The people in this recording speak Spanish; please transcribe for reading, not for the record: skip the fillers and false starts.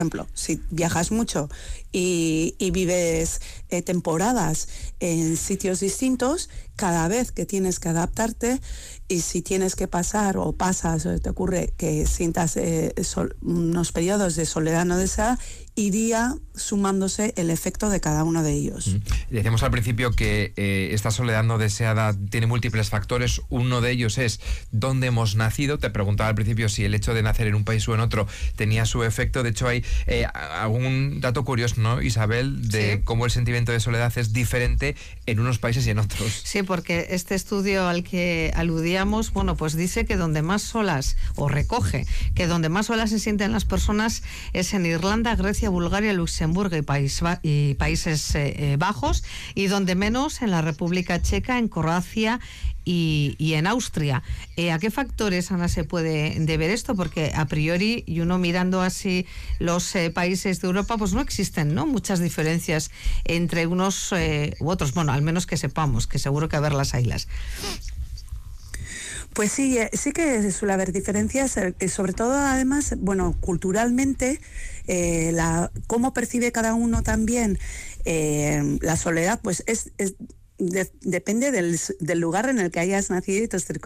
ejemplo, si viajas mucho y vives temporadas en sitios distintos, cada vez que tienes que adaptarte, y si tienes que pasar o pasas o te ocurre que sientas unos periodos de soledad no deseada, iría sumándose el efecto de cada uno de ellos. Decíamos al principio que esta soledad no deseada tiene múltiples factores. Uno de ellos es dónde hemos nacido. Te preguntaba al principio si el hecho de nacer en un país o en otro tenía su efecto. De hecho, hay algún dato curioso, ¿no, Isabel? De cómo el sentimiento de soledad es diferente en unos países y en otros. Sí, porque este estudio al que aludíamos, bueno, pues dice que donde más solas, o recoge, que donde más solas se sienten las personas es en Irlanda, Grecia, Bulgaria, Luxemburgo y Países Bajos, y donde menos en la República Checa, en Croacia y en Austria. ¿A qué factores, Ana, se puede deber esto? Porque a priori, y uno mirando así los países de Europa, pues no existen, ¿no?, muchas diferencias entre unos u otros. Bueno, al menos que sepamos, que seguro que haberlas haylas. Pues sí, sí que suele haber diferencias, sobre todo además, bueno, culturalmente, cómo percibe cada uno también la soledad, pues depende del lugar en el que hayas nacido y tus circunstancias.